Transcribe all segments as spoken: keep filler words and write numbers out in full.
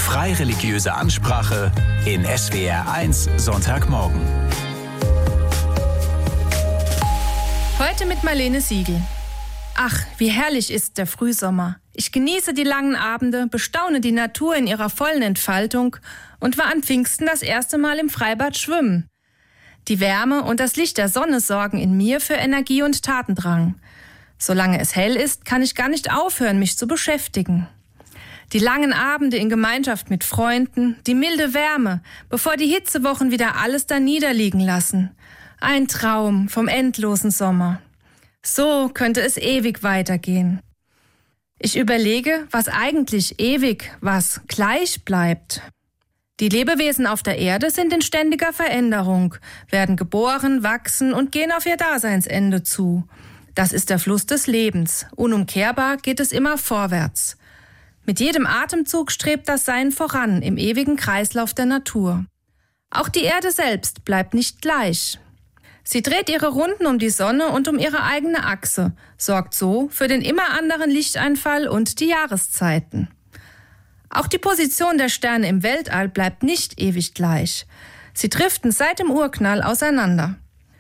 Freireligiöse Ansprache in S W R eins Sonntagmorgen. Heute mit Marlene Siegel. Ach, wie herrlich ist der Frühsommer. Ich genieße die langen Abende, bestaune die Natur in ihrer vollen Entfaltung und war an Pfingsten das erste Mal im Freibad schwimmen. Die Wärme und das Licht der Sonne sorgen in mir für Energie und Tatendrang. Solange es hell ist, kann ich gar nicht aufhören, mich zu beschäftigen. Die langen Abende in Gemeinschaft mit Freunden, die milde Wärme, bevor die Hitzewochen wieder alles da niederliegen lassen. Ein Traum vom endlosen Sommer. So könnte es ewig weitergehen. Ich überlege, was eigentlich ewig, was gleich bleibt. Die Lebewesen auf der Erde sind in ständiger Veränderung, werden geboren, wachsen und gehen auf ihr Daseinsende zu. Das ist der Fluss des Lebens. Unumkehrbar geht es immer vorwärts. Mit jedem Atemzug strebt das Sein voran im ewigen Kreislauf der Natur. Auch die Erde selbst bleibt nicht gleich. Sie dreht ihre Runden um die Sonne und um ihre eigene Achse, sorgt so für den immer anderen Lichteinfall und die Jahreszeiten. Auch die Position der Sterne im Weltall bleibt nicht ewig gleich. Sie driften seit dem Urknall auseinander.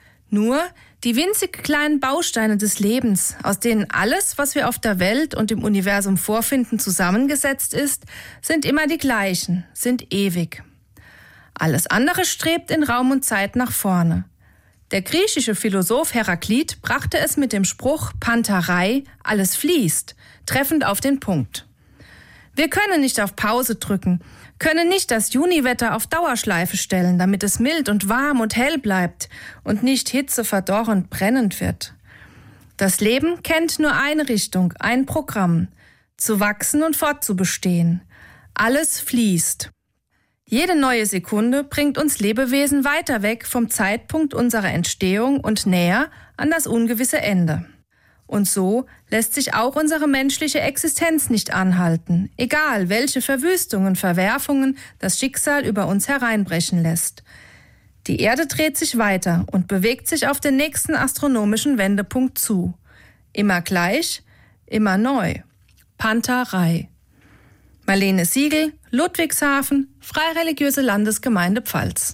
Nur die winzig kleinen Bausteine des Lebens, aus denen alles, was wir auf der Welt und im Universum vorfinden, zusammengesetzt ist, sind immer die gleichen, sind ewig. Alles andere strebt in Raum und Zeit nach vorne. Der griechische Philosoph Heraklit brachte es mit dem Spruch Pantarei, alles fließt, treffend auf den Punkt. Wir können nicht auf Pause drücken, können nicht das Juniwetter auf Dauerschleife stellen, damit es mild und warm und hell bleibt und nicht hitzeverdorrend brennend wird. Das Leben kennt nur eine Richtung, ein Programm, zu wachsen und fortzubestehen. Alles fließt. Jede neue Sekunde bringt uns Lebewesen weiter weg vom Zeitpunkt unserer Entstehung und näher an das ungewisse Ende. Und so lässt sich auch unsere menschliche Existenz nicht anhalten, egal welche Verwüstungen, Verwerfungen das Schicksal über uns hereinbrechen lässt. Die Erde dreht sich weiter und bewegt sich auf den nächsten astronomischen Wendepunkt zu. Immer gleich, immer neu. Pantarei. Marlene Siegel, Ludwigshafen, Freireligiöse Landesgemeinde Pfalz.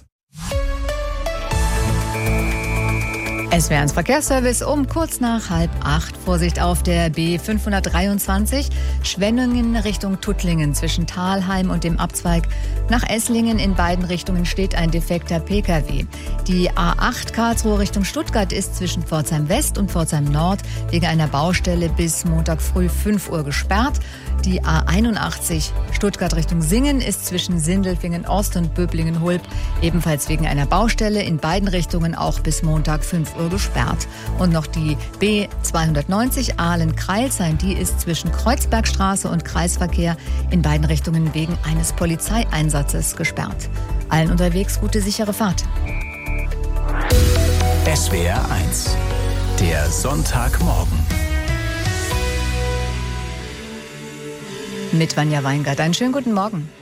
S W R eins Verkehrsservice um kurz nach halb acht. Vorsicht auf der B fünfhundertdreiundzwanzig, Schwenningen Richtung Tuttlingen zwischen Thalheim und dem Abzweig nach Esslingen. In beiden Richtungen steht ein defekter Pkw. Die A acht Karlsruhe Richtung Stuttgart ist zwischen Pforzheim West und Pforzheim Nord wegen einer Baustelle bis Montag früh fünf Uhr gesperrt. Die A einundachtzig Stuttgart Richtung Singen ist zwischen Sindelfingen Ost und Böblingen-Hulb ebenfalls wegen einer Baustelle in beiden Richtungen auch bis Montag fünf Uhr gesperrt. Und noch die B zweihundertneunzig Aalen-Crailsheim, die ist zwischen Kreuzbergstraße und Kreisverkehr in beiden Richtungen wegen eines Polizeieinsatzes gesperrt. Allen unterwegs gute, sichere Fahrt. S W R eins, der Sonntagmorgen. Mit Vanja Weingart. Einen schönen guten Morgen.